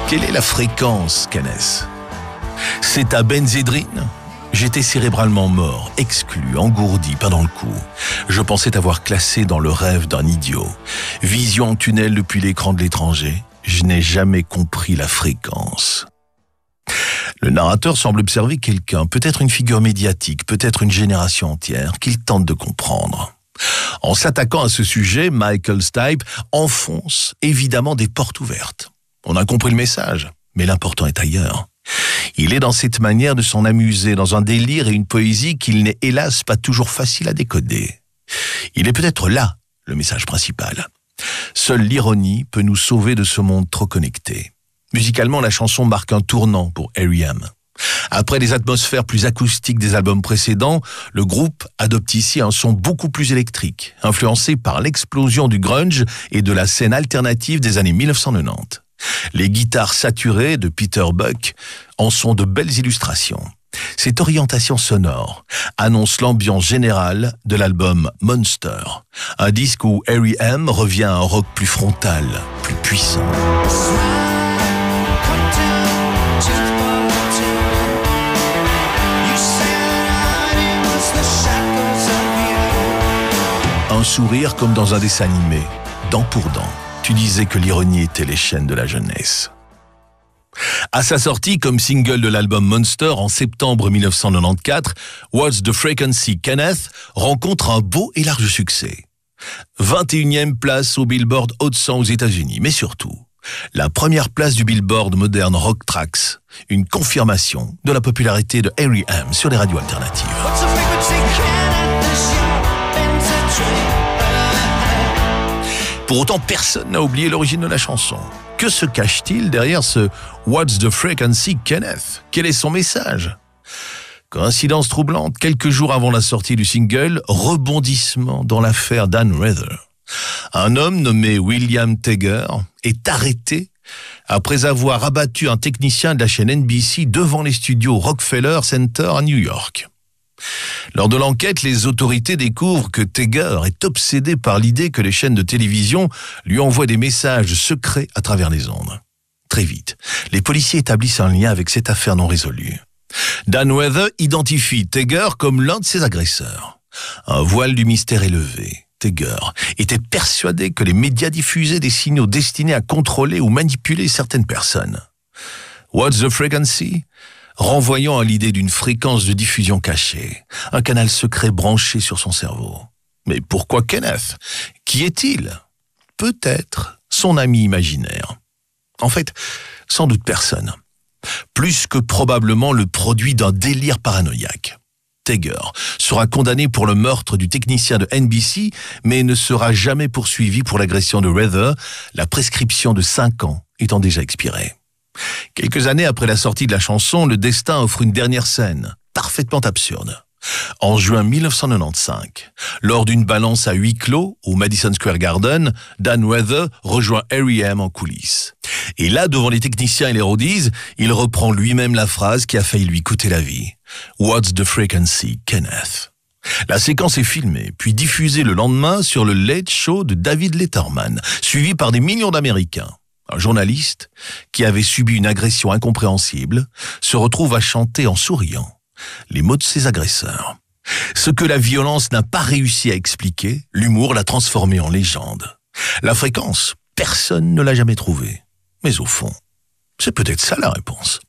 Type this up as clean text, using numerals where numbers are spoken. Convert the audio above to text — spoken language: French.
Quelle est la fréquence, Kenneth? C'est à benzédrine? J'étais cérébralement mort, exclu, engourdi, pas dans le coup. Je pensais t'avoir classé dans le rêve d'un idiot. Vision en tunnel depuis l'écran de l'étranger. Je n'ai jamais compris la fréquence. Le narrateur semble observer quelqu'un, peut-être une figure médiatique, peut-être une génération entière, qu'il tente de comprendre. En s'attaquant à ce sujet, Michael Stipe enfonce évidemment des portes ouvertes. On a compris le message, mais l'important est ailleurs. Il est dans cette manière de s'en amuser, dans un délire et une poésie qu'il n'est hélas pas toujours facile à décoder. Il est peut-être là le message principal. Seule l'ironie peut nous sauver de ce monde trop connecté. Musicalement, la chanson marque un tournant pour R.E.M. Après les atmosphères plus acoustiques des albums précédents, le groupe adopte ici un son beaucoup plus électrique, influencé par l'explosion du grunge et de la scène alternative des années 1990. Les guitares saturées de Peter Buck en sont de belles illustrations. Cette orientation sonore annonce l'ambiance générale de l'album Monster, un disque où R.E.M. revient à un rock plus frontal, plus puissant. Un sourire comme dans un dessin animé, dent pour dent. Tu disais que l'ironie était les chaînes de la jeunesse. À sa sortie comme single de l'album Monster en septembre 1994, What's the Frequency, Kenneth rencontre un beau et large succès. 21e place au Billboard Hot 100 aux États-Unis, mais surtout, la première place du Billboard Modern Rock Tracks, une confirmation de la popularité de R.E.M. sur les radios alternatives. Pour autant, personne n'a oublié l'origine de la chanson. Que se cache-t-il derrière ce « What's the Frequency, Kenneth » ? Quel est son message ? Coïncidence troublante, quelques jours avant la sortie du single, rebondissement dans l'affaire Dan Rather. Un homme nommé William Tegger est arrêté après avoir abattu un technicien de la chaîne NBC devant les studios Rockefeller Center à New York. Lors de l'enquête, les autorités découvrent que Tegger est obsédé par l'idée que les chaînes de télévision lui envoient des messages secrets à travers les ondes. Très vite, les policiers établissent un lien avec cette affaire non résolue. Dan Rather identifie Tegger comme l'un de ses agresseurs. Un voile du mystère est levé. Tegger était persuadé que les médias diffusaient des signaux destinés à contrôler ou manipuler certaines personnes. What's the frequency ? Renvoyant à l'idée d'une fréquence de diffusion cachée, un canal secret branché sur son cerveau. Mais pourquoi Kenneth ? Qui est-il ? Peut-être son ami imaginaire. En fait, sans doute personne. Plus que probablement le produit d'un délire paranoïaque. Tegger sera condamné pour le meurtre du technicien de NBC, mais ne sera jamais poursuivi pour l'agression de Rather, la prescription de 5 ans étant déjà expirée. Quelques années après la sortie de la chanson, le destin offre une dernière scène, parfaitement absurde. En juin 1995, lors d'une balance à huis clos au Madison Square Garden, Dan Rather rejoint R.E.M. en coulisses. Et là, devant les techniciens et les roadies, il reprend lui-même la phrase qui a failli lui coûter la vie. « What's the frequency, Kenneth ?» La séquence est filmée, puis diffusée le lendemain sur le Late Show de David Letterman, suivi par des millions d'Américains. Un journaliste, qui avait subi une agression incompréhensible, se retrouve à chanter en souriant les mots de ses agresseurs. Ce que la violence n'a pas réussi à expliquer, l'humour l'a transformé en légende. La fréquence, personne ne l'a jamais trouvée. Mais au fond, c'est peut-être ça la réponse.